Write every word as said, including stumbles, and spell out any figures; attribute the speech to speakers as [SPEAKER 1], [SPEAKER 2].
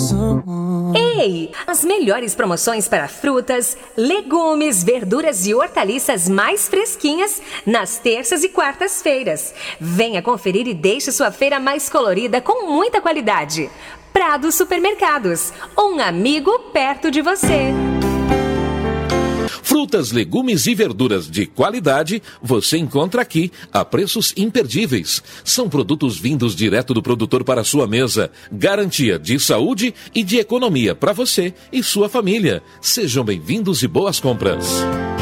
[SPEAKER 1] Ei, as melhores promoções para frutas, legumes, verduras e hortaliças mais fresquinhas nas terças e quartas-feiras. Venha conferir e deixe sua feira mais colorida com muita qualidade. Prado Supermercados, um amigo perto de você.
[SPEAKER 2] Frutas, legumes e verduras de qualidade você encontra aqui a preços imperdíveis. São produtos vindos direto do produtor para a sua mesa. Garantia de saúde e de economia para você e sua família. Sejam bem-vindos e boas compras.